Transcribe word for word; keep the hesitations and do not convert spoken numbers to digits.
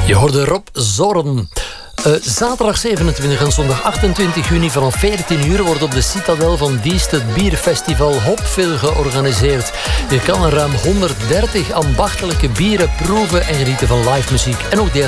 Je hoorde Rob Zorn. Uh, zaterdag zevenentwintig en zondag achtentwintig juni vanaf veertien uur wordt op de Citadel van Diest het bierfestival Hopville georganiseerd. Je kan er ruim honderddertig ambachtelijke bieren proeven en genieten van live muziek en ook